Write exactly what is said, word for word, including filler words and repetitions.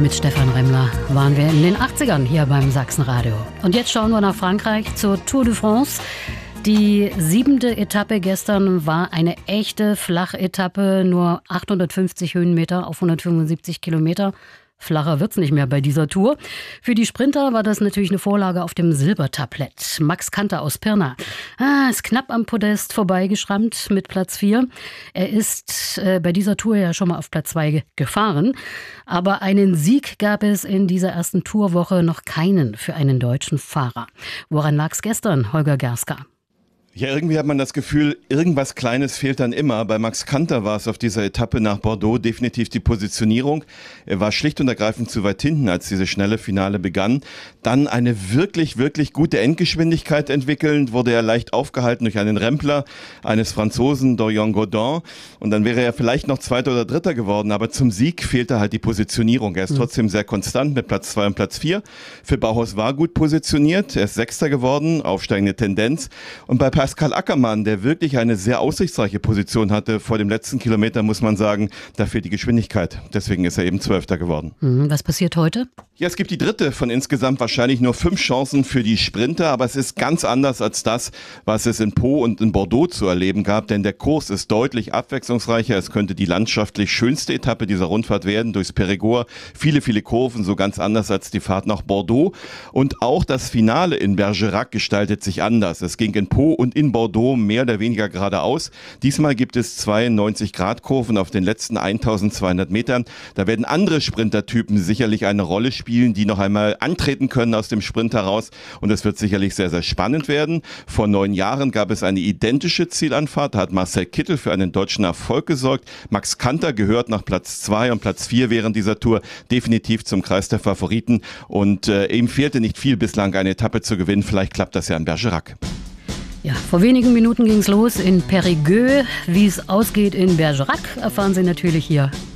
Mit Stefan Remmler waren wir in den achtzigern hier beim Sachsenradio. Und jetzt schauen wir nach Frankreich zur Tour de France. Die siebente Etappe gestern war eine echte Flachetappe, nur achthundertfünfzig Höhenmeter auf hundertfünfundsiebzig Kilometer. Flacher wird's nicht mehr bei dieser Tour. Für die Sprinter war das natürlich eine Vorlage auf dem Silbertablett. Max Kanter aus Pirna ah, ist knapp am Podest vorbeigeschrammt mit Platz vier. Er ist äh, bei dieser Tour ja schon mal auf Platz zwei gefahren. Aber einen Sieg gab es in dieser ersten Tourwoche noch keinen für einen deutschen Fahrer. Woran lag's gestern, Holger Gerska? Ja, irgendwie hat man das Gefühl, irgendwas Kleines fehlt dann immer. Bei Max Kanter war es auf dieser Etappe nach Bordeaux definitiv die Positionierung. Er war schlicht und ergreifend zu weit hinten, als diese schnelle Finale begann. Dann eine wirklich, wirklich gute Endgeschwindigkeit entwickelnd, wurde er leicht aufgehalten durch einen Rempler eines Franzosen, Dorian Godin. Und dann wäre er vielleicht noch Zweiter oder Dritter geworden. Aber zum Sieg fehlte halt die Positionierung. Er ist trotzdem sehr konstant mit Platz zwei und Platz vier. Für Bauhaus war gut positioniert. Er ist Sechster geworden, aufsteigende Tendenz. Und bei Pascal Ackermann, der wirklich eine sehr aussichtsreiche Position hatte vor dem letzten Kilometer, muss man sagen, da fehlt die Geschwindigkeit. Deswegen ist er eben Zwölfter geworden. Was passiert heute? Ja, es gibt die dritte von insgesamt wahrscheinlich nur fünf Chancen für die Sprinter, aber es ist ganz anders als das, was es in Pau und in Bordeaux zu erleben gab, denn der Kurs ist deutlich abwechslungsreicher. Es könnte die landschaftlich schönste Etappe dieser Rundfahrt werden, durchs Périgord. Viele, viele Kurven, so ganz anders als die Fahrt nach Bordeaux. Und auch das Finale in Bergerac gestaltet sich anders. Es ging in Pau und in Bordeaux mehr oder weniger geradeaus. Diesmal gibt es zweiundneunzig Grad Kurven auf den letzten eintausendzweihundert Metern. Da werden andere Sprintertypen sicherlich eine Rolle spielen, die noch einmal antreten können aus dem Sprint heraus. Und es wird sicherlich sehr, sehr spannend werden. Vor neun Jahren gab es eine identische Zielanfahrt. Da hat Marcel Kittel für einen deutschen Erfolg gesorgt. Max Kanter gehört nach Platz zwei und Platz vier während dieser Tour definitiv zum Kreis der Favoriten. Und äh, ihm fehlte nicht viel bislang, eine Etappe zu gewinnen. Vielleicht klappt das ja in Bergerac. Ja, vor wenigen Minuten ging's los in Périgueux. Wie es ausgeht in Bergerac, erfahren Sie natürlich hier